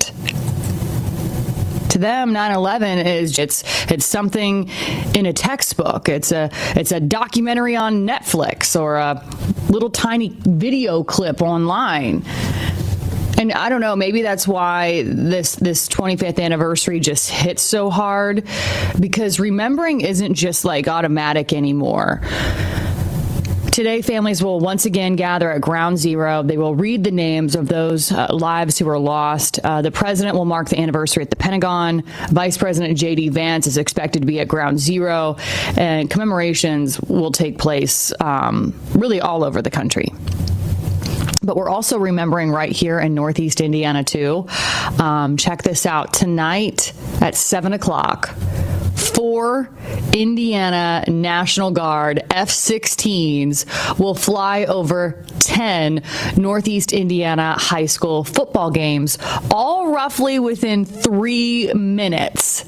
To them, nine eleven is it's it's something in a textbook. It's a it's a documentary on Netflix or a little tiny video clip online. And I don't know, maybe that's why this this twenty-fifth anniversary just hits so hard, because remembering isn't just like automatic anymore. Today, families will once again gather at Ground Zero. They will read the names of those uh, lives who were lost. Uh, the president will mark the anniversary at the Pentagon. Vice President J D Vance is expected to be at Ground Zero, and commemorations will take place um, really all over the country. But we're also remembering right here in Northeast Indiana, too. Um, check this out. Tonight at seven o'clock, four Indiana National Guard F sixteens will fly over ten Northeast Indiana high school football games, all roughly within three minutes.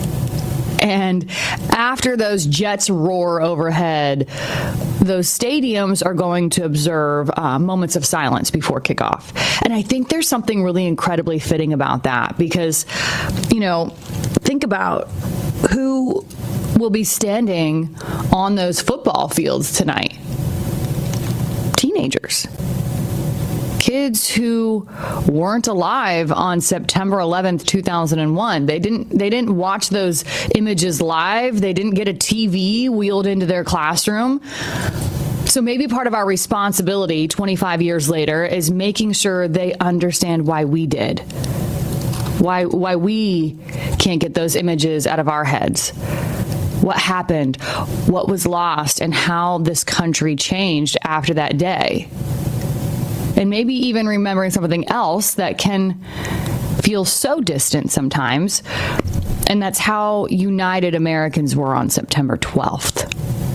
And after those jets roar overhead, those stadiums are going to observe uh, moments of silence before kickoff. And I think there's something really incredibly fitting about that because, you know, think about who will be standing on those football fields tonight. Teenagers. Kids who weren't alive on September eleventh, two thousand one. They didn't they didn't watch those images live. They didn't get a T V wheeled into their classroom. So maybe part of our responsibility twenty-five years later is making sure they understand why we did. Why why we can't get those images out of our heads. What happened, what was lost, and how this country changed after that day. And maybe even remembering something else that can feel so distant sometimes, and that's how united Americans were on September twelfth.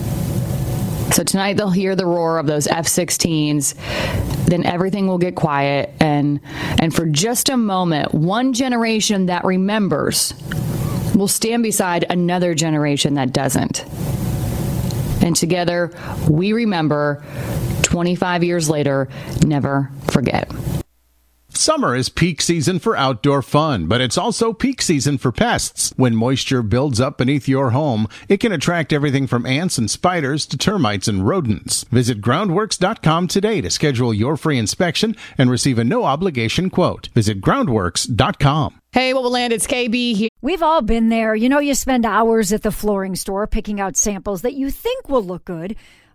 So tonight they'll hear the roar of those F sixteens, then everything will get quiet, and and for just a moment, one generation that remembers will stand beside another generation that doesn't. And together, we remember, twenty-five years later, never forget. Summer is peak season for outdoor fun, but it's also peak season for pests. When moisture builds up beneath your home, it can attract everything from ants and spiders to termites and rodents. Visit groundworks dot com today to schedule your free inspection and receive a no-obligation quote. Visit groundworks dot com. Hey, what will land? It's K B here. We've all been there. You know, you spend hours at the flooring store picking out samples that you think will look good,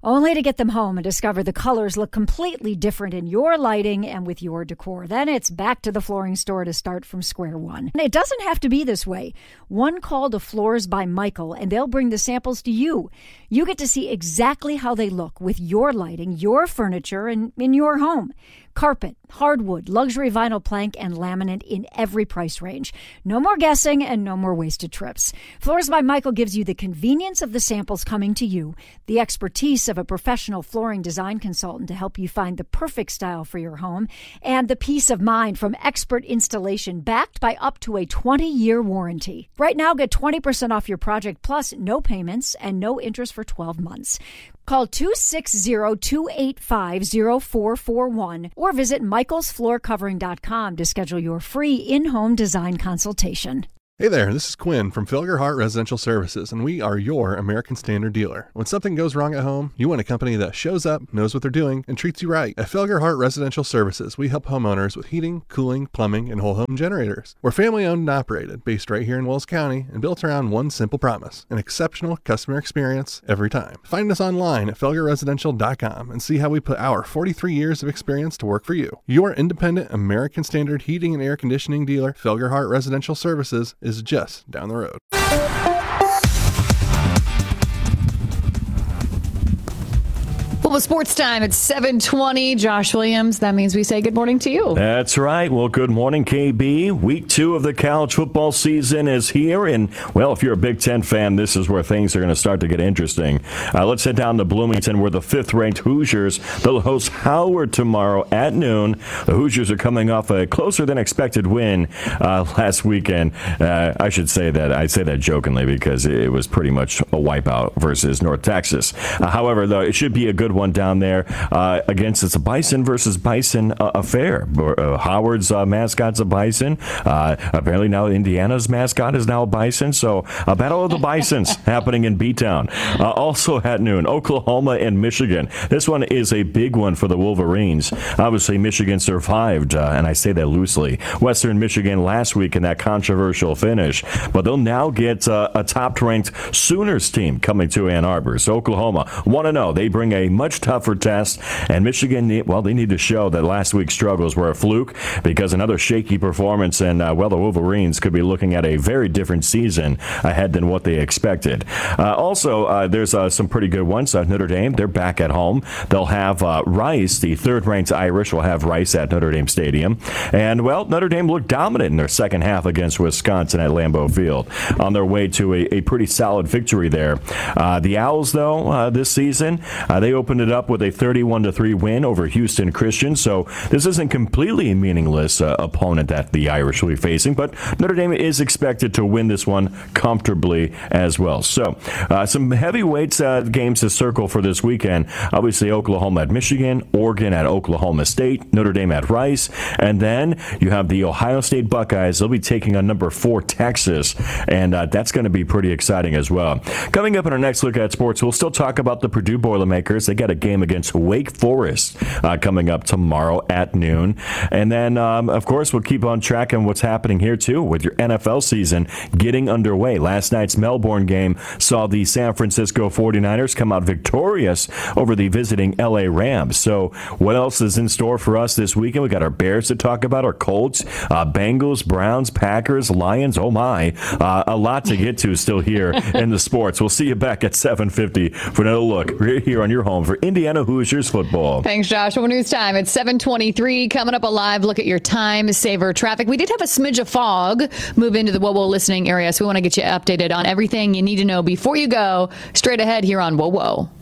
only to get them home and discover the colors look completely different in your lighting and with your decor. Then it's back to the flooring store to start from square one. And it doesn't have to be this way. One call to Floors by Michael, and they'll bring the samples to you. You get to see exactly how they look with your lighting, your furniture, and in your home. Carpet, hardwood, luxury vinyl plank, and laminate in every price range. No more guessing and no more wasted trips. Floors by Michael gives you the convenience of the samples coming to you, the expertise of a professional flooring design consultant to help you find the perfect style for your home, and the peace of mind from expert installation backed by up to a twenty-year warranty. Right now, get twenty percent off your project plus no payments and no interest for twelve months. Call two six zero, two eight five, zero four four one or visit michaels floor covering dot com to schedule your free in-home design consultation. Hey there, this is Quinn from Felger Hart Residential Services, and we are your American Standard dealer. When something goes wrong at home, you want a company that shows up, knows what they're doing, and treats you right. At Felger Hart Residential Services, we help homeowners with heating, cooling, plumbing, and whole home generators. We're family owned and operated, based right here in Wells County, and built around one simple promise: an exceptional customer experience every time. Find us online at felger residential dot com and see how we put our forty-three years of experience to work for you. Your independent American Standard heating and air conditioning dealer, Felger Hart Residential Services, is just down the road. Well, with sports time, it's seven twenty. Josh Williams, that means we say good morning to you. That's right. Well, good morning, K B. Week two of the college football season is here. And, well, if you're a Big Ten fan, this is where things are going to start to get interesting. Uh, let's head down to Bloomington, where the fifth-ranked Hoosiers, they'll host Howard tomorrow at noon. The Hoosiers are coming off a closer-than-expected win uh, last weekend. Uh, I should say that. I say that jokingly because it was pretty much a wipeout versus North Texas. Uh, however, though, it should be a good one down there uh, against it's a Bison versus Bison uh, affair. Uh, Howard's uh, mascot's a Bison. Uh, apparently now Indiana's mascot is now a Bison. So a battle of the Bisons happening in B-Town. Uh, also at noon, Oklahoma and Michigan. This one is a big one for the Wolverines. Obviously, Michigan survived, uh, and I say that loosely, Western Michigan last week in that controversial finish. But they'll now get uh, a top-ranked Sooners team coming to Ann Arbor. So Oklahoma one and oh. They bring a much Much tougher test, and Michigan, well, they need to show that last week's struggles were a fluke, because another shaky performance, and uh, well, the Wolverines could be looking at a very different season ahead than what they expected. Uh, also, uh, there's uh, some pretty good ones. Uh, Notre Dame, they're back at home. They'll have uh, Rice, the third-ranked Irish, will have Rice at Notre Dame Stadium, and well, Notre Dame looked dominant in their second half against Wisconsin at Lambeau Field, on their way to a, a pretty solid victory there. Uh, the Owls, though, uh, this season, uh, they opened it up with a thirty-one to three win over Houston Christian, so this isn't completely a meaningless uh, opponent that the Irish will be facing, but Notre Dame is expected to win this one comfortably as well. So uh, some heavyweights uh, games to circle for this weekend. Obviously, Oklahoma at Michigan, Oregon at Oklahoma State, Notre Dame at Rice, and then you have the Ohio State Buckeyes. They'll be taking on number four Texas, and uh, that's going to be pretty exciting as well. Coming up in our next look at sports, we'll still talk about the Purdue Boilermakers. They got a game against Wake Forest uh, coming up tomorrow at noon. And then, um, of course, we'll keep on tracking what's happening here, too, with your N F L season getting underway. Last night's Melbourne game saw the San Francisco forty-niners come out victorious over the visiting L A Rams. So what else is in store for us this weekend? We got our Bears to talk about, our Colts, uh, Bengals, Browns, Packers, Lions. Oh, my. Uh, a lot to get to still here in the sports. We'll see you back at seven fifty for another look right here on your home for Indiana Hoosiers football. Thanks, Josh. Well, news time. It's seven twenty-three. Coming up, a live look at your time saver traffic. We did have a smidge of fog move into the W O W O listening area, so we want to get you updated on everything you need to know before you go. Straight ahead here on W O W O.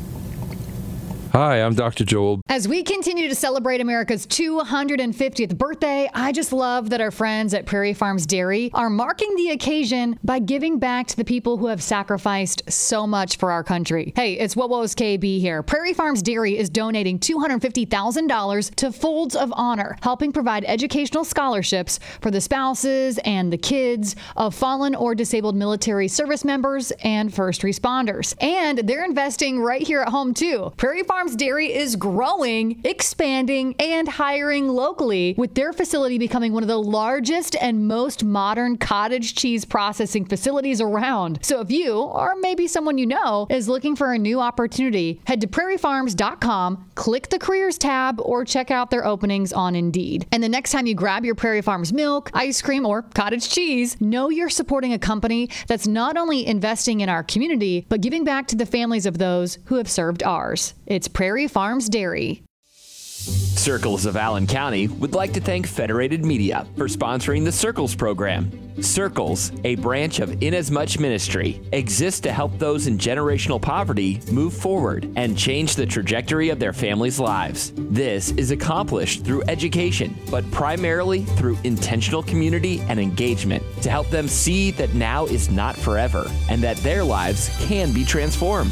Hi, I'm Doctor Joel. As we continue to celebrate America's two hundred fiftieth birthday, I just love that our friends at Prairie Farms Dairy are marking the occasion by giving back to the people who have sacrificed so much for our country. Hey, it's W O W O's K B here. Prairie Farms Dairy is donating two hundred fifty thousand dollars to Folds of Honor, helping provide educational scholarships for the spouses and the kids of fallen or disabled military service members and first responders. And they're investing right here at home, too. Prairie Farms Farms Dairy is growing, expanding, and hiring locally, with their facility becoming one of the largest and most modern cottage cheese processing facilities around. So if you, or maybe someone you know, is looking for a new opportunity, head to prairie farms dot com, click the careers tab, or check out their openings on Indeed. And the next time you grab your Prairie Farms milk, ice cream, or cottage cheese, know you're supporting a company that's not only investing in our community, but giving back to the families of those who have served ours. It's Prairie Farms Dairy. Circles of Allen County would like to thank Federated Media for sponsoring the Circles program. Circles, a branch of Inasmuch Ministry, exists to help those in generational poverty move forward and change the trajectory of their families' lives. This is accomplished through education, but primarily through intentional community and engagement to help them see that now is not forever and that their lives can be transformed.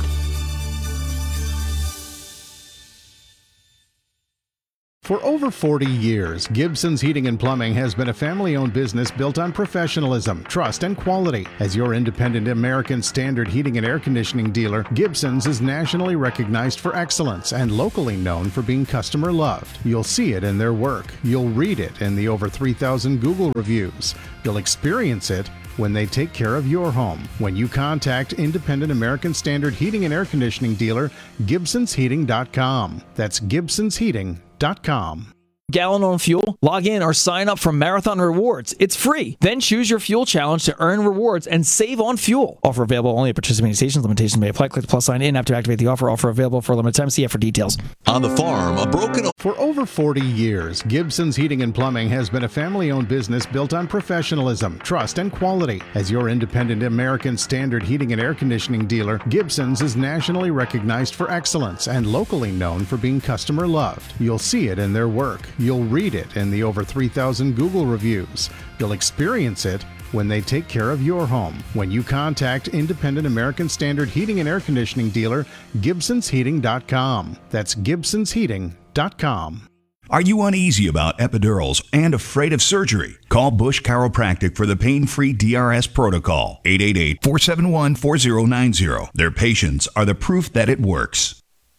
For over forty years, Gibson's Heating and Plumbing has been a family-owned business built on professionalism, trust, and quality. As your independent American Standard heating and air conditioning dealer, Gibson's is nationally recognized for excellence and locally known for being customer-loved. You'll see it in their work. You'll read it in the over three thousand Google reviews. You'll experience it when they take care of your home. When you contact independent American Standard heating and air conditioning dealer, Gibsons Heating dot com. That's Gibsons Heating dot com. Gallon on fuel? Log in or sign up for Marathon Rewards. It's free. Then choose your fuel challenge to earn rewards and save on fuel. Offer available only at participating stations. Limitations may apply. Click the plus sign in app to activate the offer. Offer available for a limited time. See F for details. On the farm, a broken... For over forty years, Gibson's Heating and Plumbing has been a family-owned business built on professionalism, trust, and quality. As your independent American Standard heating and air conditioning dealer, Gibson's is nationally recognized for excellence and locally known for being customer-loved. You'll see it in their work. You'll read it in the over three thousand Google reviews. You'll experience it when they take care of your home. When you contact independent American Standard heating and air conditioning dealer, Gibsons Heating dot com. That's Gibsons Heating dot com. Are you uneasy about epidurals and afraid of surgery? Call Bush Chiropractic for the pain-free D R S protocol. eight eight eight, four seven one, four zero nine zero. Their patients are the proof that it works.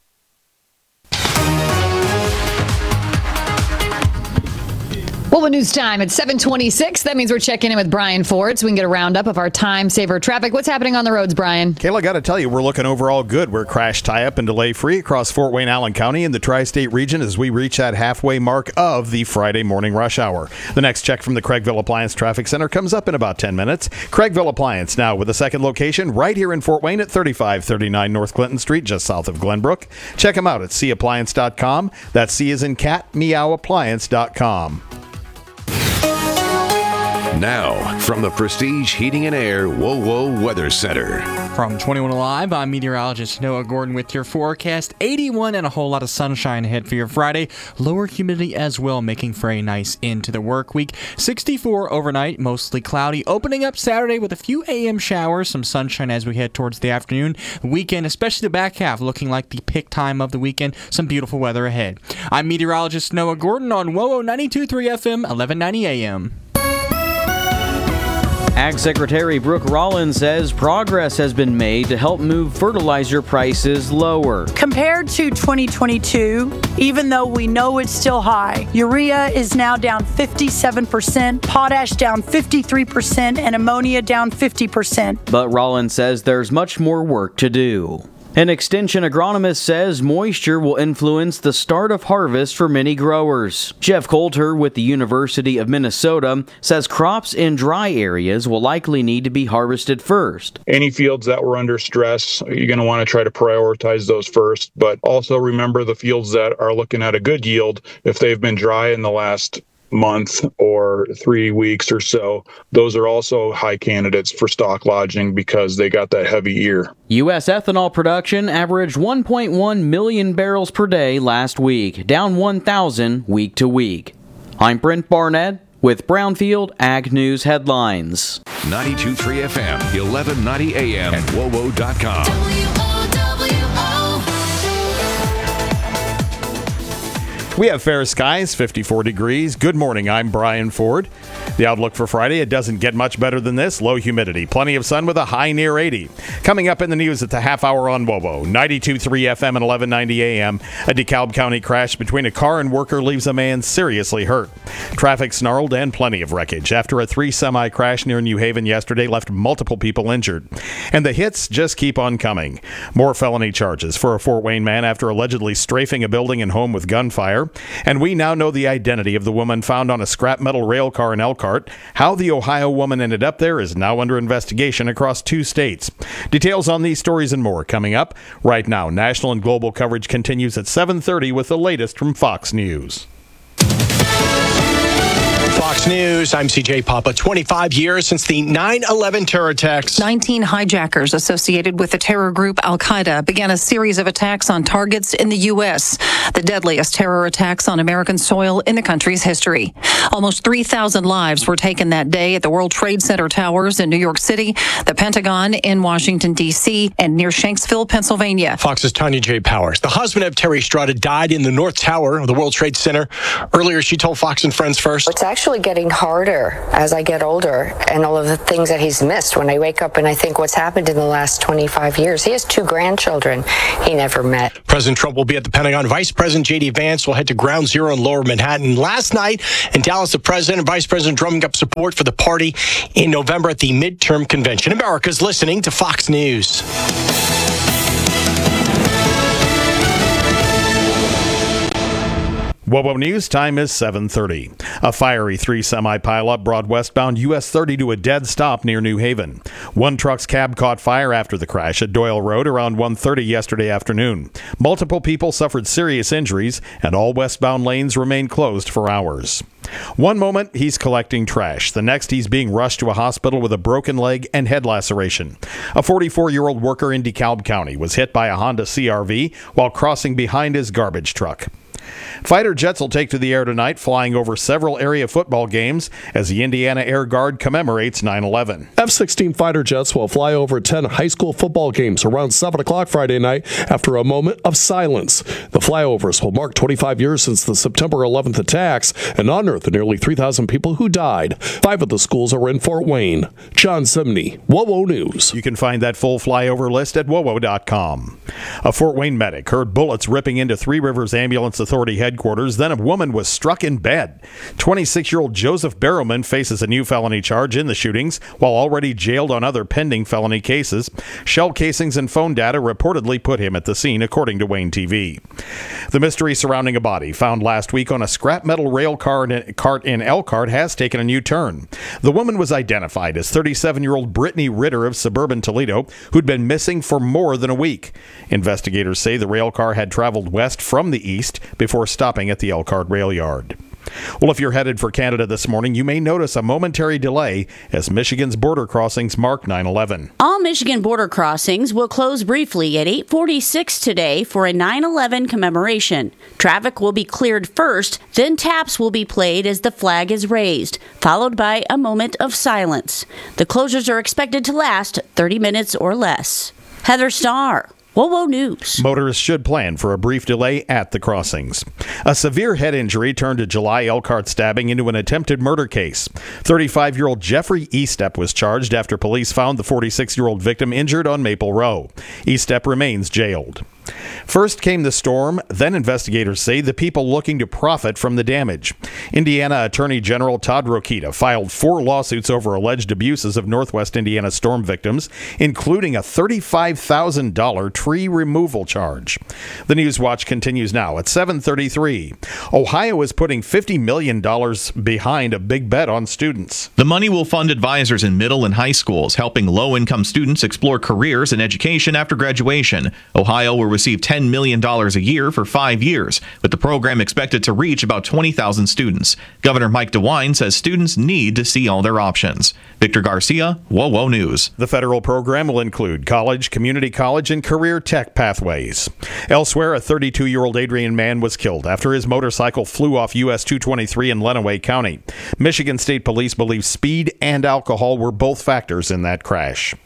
Well, what news time? It's seven twenty-six. That means we're checking in with Brian Ford so we can get a roundup of our time saver traffic. What's happening on the roads, Brian? Kayla, I got to tell you, we're looking overall good. We're crash tie-up and delay-free across Fort Wayne, Allen County, and the tri-state region as we reach that halfway mark of the Friday morning rush hour. The next check from the Craigville Appliance Traffic Center comes up in about ten minutes. Craigville Appliance now with a second location right here in Fort Wayne at thirty-five thirty-nine North Clinton Street, just south of Glenbrook. Check them out at c appliance dot com. That's C as in cat, meow appliance dot com. Now, from the Prestige Heating and Air Whoa Whoa Weather Center. From twenty-one Alive, I'm meteorologist Noah Gordon with your forecast. eighty-one and a whole lot of sunshine ahead for your Friday. Lower humidity as well, making for a nice end to the work week. sixty-four overnight, mostly cloudy. Opening up Saturday with a few A M showers, some sunshine as we head towards the afternoon. The weekend, especially the back half, looking like the pick time of the weekend. Some beautiful weather ahead. I'm meteorologist Noah Gordon on W O O ninety-two point three F M, eleven ninety A M. Ag Secretary Brooke Rollins says progress has been made to help move fertilizer prices lower. Compared to twenty twenty-two, even though we know it's still high, urea is now down fifty-seven percent, potash down fifty-three percent, and ammonia down fifty percent. But Rollins says there's much more work to do. An extension agronomist says moisture will influence the start of harvest for many growers. Jeff Coulter with the University of Minnesota says crops in dry areas will likely need to be harvested first. Any fields that were under stress, you're going to want to try to prioritize those first, but also remember the fields that are looking at a good yield, if they've been dry in the last month or three weeks or so, those are also high candidates for stock lodging because they got that heavy ear. U S ethanol production averaged one point one million barrels per day last week, down one thousand week to week. I'm Brent Barnett with Brownfield Ag News Headlines. ninety-two point three F M, eleven ninety A M, and W O O dot com. We have fair skies, fifty-four degrees. Good morning, I'm Brian Ford. The outlook for Friday, it doesn't get much better than this. Low humidity, plenty of sun with a high near eighty. Coming up in the news at the half hour on WOWO, ninety-two point three F M and eleven ninety A M. A DeKalb County crash between a car and worker leaves a man seriously hurt. Traffic snarled and plenty of wreckage after a three semi crash near New Haven yesterday left multiple people injured. And the hits just keep on coming. More felony charges for a Fort Wayne man after allegedly strafing a building and home with gunfire. And we now know the identity of the woman found on a scrap metal rail car in Elkhart. How the Ohio woman ended up there is now under investigation across two states. Details on these stories and more coming up. Right now, national and global coverage continues at seven thirty with the latest from Fox News. Fox News, I'm C J Papa. twenty-five years since the nine eleven terror attacks. nineteen hijackers associated with the terror group Al-Qaeda began a series of attacks on targets in the U S, the deadliest terror attacks on American soil in the country's history. Almost three thousand lives were taken that day at the World Trade Center towers in New York City, the Pentagon in Washington, D C, and near Shanksville, Pennsylvania. Fox's Tanya J. Powers. The husband of Terry Strada died in the North Tower of the World Trade Center. Earlier, she told Fox and Friends First. It's actually getting harder as I get older, and all of the things that he's missed. When I wake up and I think what's happened in the last twenty-five years, he has two grandchildren he never met. President Trump will be at the Pentagon. Vice President J D. Vance will head to Ground Zero in Lower Manhattan. Last night in Dallas, the President and Vice President drumming up support for the party in November at the midterm convention. America's listening to Fox News. WOWO News, time is seven thirty. A fiery three-semi pileup brought westbound U S thirty to a dead stop near New Haven. One truck's cab caught fire after the crash at Doyle Road around one thirty yesterday afternoon. Multiple people suffered serious injuries, and all westbound lanes remain closed for hours. One moment, he's collecting trash. The next, he's being rushed to a hospital with a broken leg and head laceration. A forty-four-year-old worker in DeKalb County was hit by a Honda C R V while crossing behind his garbage truck. Fighter jets will take to the air tonight, flying over several area football games as the Indiana Air Guard commemorates nine eleven. F sixteen fighter jets will fly over ten high school football games around seven o'clock Friday night after a moment of silence. The flyovers will mark twenty-five years since the September eleventh attacks and honor the nearly three thousand people who died. Five of the schools are in Fort Wayne. John Simney, WOWO News. You can find that full flyover list at wowo dot com. A Fort Wayne medic heard bullets ripping into Three Rivers Ambulance Authority headquarters. Then a woman was struck in bed. twenty-six-year-old Joseph Barrowman faces a new felony charge in the shootings while already jailed on other pending felony cases. Shell casings and phone data reportedly put him at the scene, according to Wayne T V. The mystery surrounding a body found last week on a scrap metal rail car cart in Elkhart has taken a new turn. The woman was identified as thirty-seven-year-old Brittany Ritter of suburban Toledo, who'd been missing for more than a week. Investigators say the rail car had traveled west from the east before stopping at the Elkhart rail yard. Well, if you're headed for Canada this morning, you may notice a momentary delay as Michigan's border crossings mark nine eleven. All Michigan border crossings will close briefly at eight forty-six today for a nine eleven commemoration. Traffic will be cleared first, then taps will be played as the flag is raised, followed by a moment of silence. The closures are expected to last thirty minutes or less. Heather Starr, WOWO News. Motorists should plan for a brief delay at the crossings. A severe head injury turned a July Elkhart stabbing into an attempted murder case. thirty-five-year-old Jeffrey Estep was charged after police found the forty-six-year-old victim injured on Maple Row. Estep remains jailed. First came the storm, then investigators say the people looking to profit from the damage. Indiana Attorney General Todd Rokita filed four lawsuits over alleged abuses of Northwest Indiana storm victims, including a thirty-five thousand dollars tree removal charge. The News Watch continues now at seven thirty-three. Ohio is putting fifty million dollars behind a big bet on students. The money will fund advisors in middle and high schools, helping low-income students explore careers and education after graduation. Ohio will receive ten million dollars a year for five years, with the program expected to reach about twenty thousand students. Governor Mike DeWine says students need to see all their options. Victor Garcia, WOWO News. The federal program will include college, community college, and career tech pathways. Elsewhere, a thirty-two-year-old Adrian man was killed after his motorcycle flew off U S two twenty-three in Lenawee County. Michigan State Police believe speed and alcohol were both factors in that crash.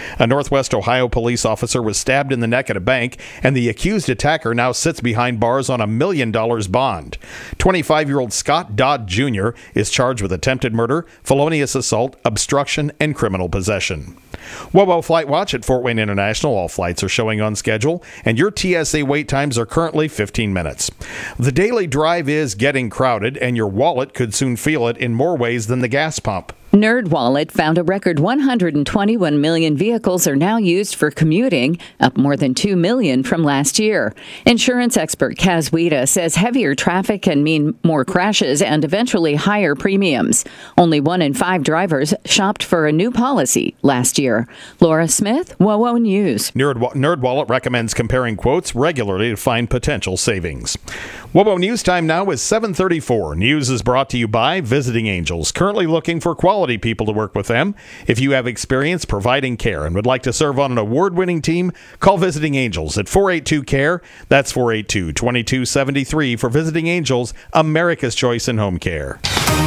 A Northwest Ohio police officer was stabbed in the neck at a bank, and the accused attacker now sits behind bars on a million dollars bond. twenty-five-year-old Scott Dodd Junior is charged with attempted murder, felonious assault, obstruction, and criminal possession. WOWO Flight Watch at Fort Wayne International. All flights are showing on schedule, and your T S A wait times are currently fifteen minutes. The daily drive is getting crowded, and your wallet could soon feel it in more ways than the gas pump. NerdWallet found a record one hundred twenty-one million vehicles are now used for commuting, up more than two million from last year. Insurance expert Kaz Weta says heavier traffic can mean more crashes and eventually higher premiums. Only one in five drivers shopped for a new policy last year. Laura Smith, WOWO News. Nerd, NerdWallet recommends comparing quotes regularly to find potential savings. WOWO News time now is seven thirty-four. News is brought to you by Visiting Angels, currently looking for quality people to work with them. If you have experience providing care and would like to serve on an award-winning team, call Visiting Angels at four eight two C A R E. That's four eight two, two two seven three for Visiting Angels, America's choice in home care.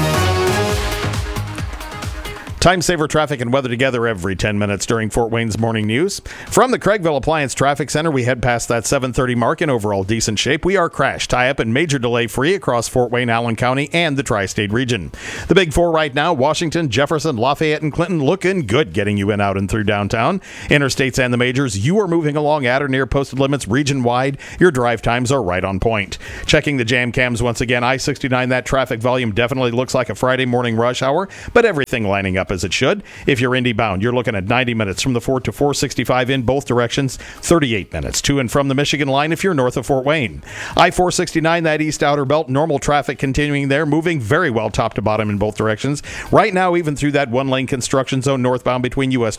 Time saver traffic and weather together every ten minutes during Fort Wayne's morning news. From the Craigville Appliance Traffic Center, we head past that seven thirty mark in overall decent shape. We are crash, tie-up, and major delay free across Fort Wayne, Allen County, and the tri-state region. The big four right now, Washington, Jefferson, Lafayette, and Clinton, looking good getting you in, out, and through downtown. Interstates and the majors, you are moving along at or near posted limits region-wide. Your drive times are right on point. Checking the jam cams once again, I sixty-nine, that traffic volume definitely looks like a Friday morning rush hour, but everything lining up as it should. If you're Indy bound, you're looking at ninety minutes from the Fort to four sixty-five in both directions, thirty-eight minutes to and from the Michigan line if you're north of Fort Wayne. I four sixty-nine, that east outer belt, normal traffic continuing there, moving very well top to bottom in both directions. Right now, even through that one-lane construction zone northbound between U S